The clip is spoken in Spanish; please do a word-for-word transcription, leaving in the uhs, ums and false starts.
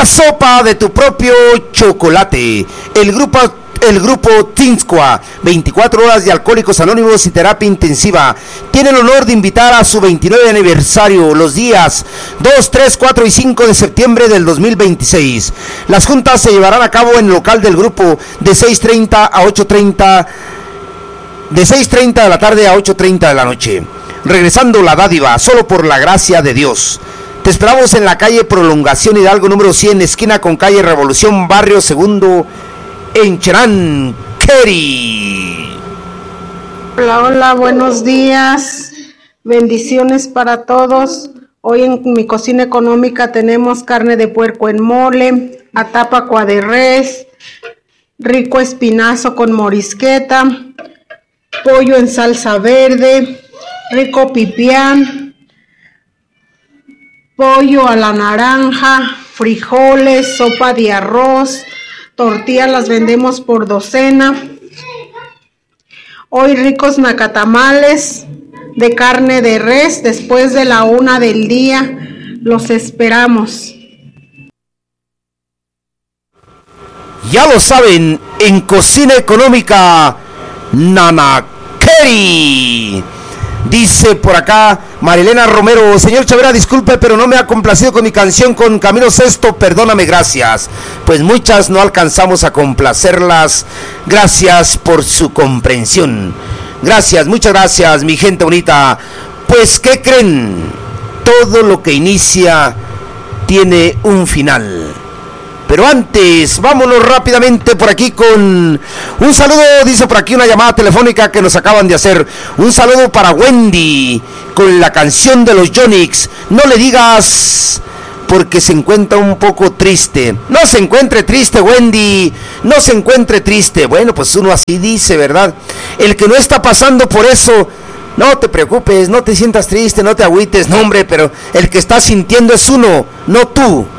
la sopa de tu propio chocolate. El grupo El grupo Tinsqua, veinticuatro horas de Alcohólicos Anónimos y terapia intensiva, tiene el honor de invitar a su veintinueve aniversario los días dos, tres, cuatro y cinco de septiembre del dos mil veintiséis. Las juntas se llevarán a cabo en el local del grupo de seis treinta a ocho treinta, de seis treinta de la tarde a ocho treinta de la noche. Regresando la dádiva, solo por la gracia de Dios. Te esperamos en la calle Prolongación Hidalgo número cien, esquina con calle Revolución, barrio Segundo, en Cherán, Keri. Hola, hola, buenos días. Bendiciones para todos. Hoy en mi cocina económica tenemos carne de puerco en mole, atápacua de res, rico espinazo con morisqueta, pollo en salsa verde, rico pipián, pollo a la naranja, frijoles, sopa de arroz. Tortillas las vendemos por docena. Hoy ricos nacatamales de carne de res después de la una del día. Los esperamos. Ya lo saben, en Cocina Económica, Nana Keri. Dice por acá Marilena Romero: señor Chavera, disculpe, pero no me ha complacido con mi canción con Camilo Sesto, perdóname, gracias. Pues muchas no alcanzamos a complacerlas. Gracias por su comprensión. Gracias, muchas gracias, mi gente bonita. Pues, ¿qué creen? Todo lo que inicia tiene un final. Pero antes, vámonos rápidamente por aquí con un saludo, dice por aquí una llamada telefónica que nos acaban de hacer. Un saludo para Wendy con la canción de los Yonix. No le digas, porque se encuentra un poco triste. No se encuentre triste, Wendy, no se encuentre triste. Bueno, pues uno así dice, ¿verdad? El que no está pasando por eso, no te preocupes, no te sientas triste, no te agüites, no hombre, pero el que está sintiendo es uno, no tú.